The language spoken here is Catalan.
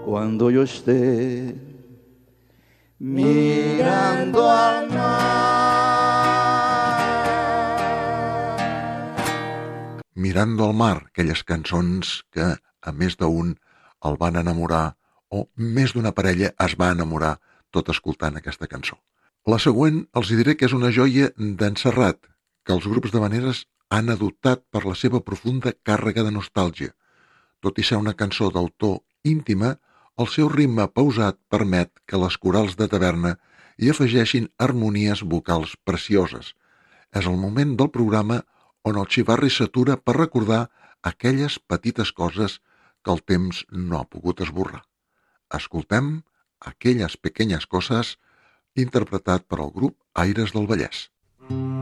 cuando yo esté mirando al mar. Mirando al mar, aquelles cançons que a més d'un el van enamorar o més d'una parella es va enamorar tot escoltant aquesta cançó. La següent els diré que és una joia d'en Serrat, que els grups d'havaneres han adoptat per la seva profunda càrrega de nostàlgia. Tot i ser una cançó d'autor íntima, el seu ritme pausat permet que les corals de taverna hi afegeixin harmonies vocals precioses. És el moment del programa on el xivarri s'atura per recordar aquelles petites coses que el temps no ha pogut esborrar. Escoltem Aquelles pequeñas coses, interpretat per el grup Aires del Vallès.